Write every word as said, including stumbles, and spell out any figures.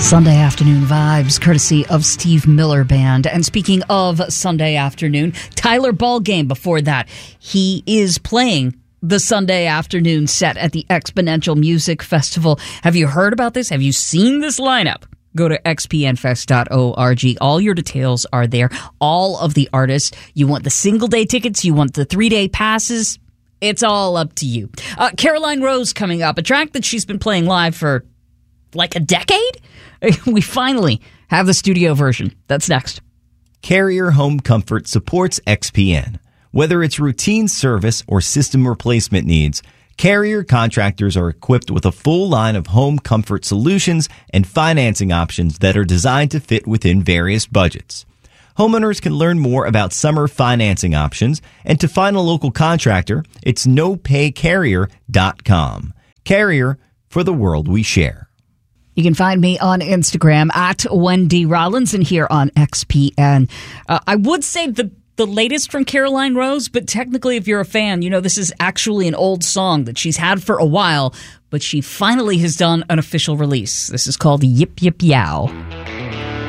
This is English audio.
Sunday afternoon vibes, courtesy of Steve Miller Band. And speaking of Sunday afternoon, Tyler Ballgame before that. He is playing the Sunday afternoon set at the Exponential Music Festival. Have you heard about this? Have you seen this lineup? Go to x p n fest dot org. All your details are there. All of the artists. You want the single-day tickets? You want the three-day passes? It's all up to you. Uh, Caroline Rose coming up, a track that she's been playing live for like a decade? We finally have the studio version. That's next. Carrier Home Comfort supports X P N. Whether it's routine service or system replacement needs, Carrier contractors are equipped with a full line of home comfort solutions and financing options that are designed to fit within various budgets. Homeowners can learn more about summer financing options, and to find a local contractor, it's no pay carrier dot com. Carrier, for the world we share. You can find me on Instagram at Wendy Rollins and here on X P N. Uh, I would say the the latest from Caroline Rose, but technically if you're a fan, you know this is actually an old song that she's had for a while, but she finally has done an official release. This is called Yip Yip Yow.